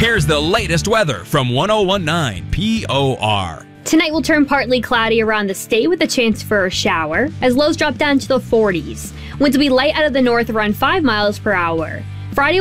Here's the latest weather from 1019 POR. Tonight will turn partly cloudy around the state with a chance for a shower, as lows drop down to the 40s. Winds will be light out of the north around 5 miles per hour. Friday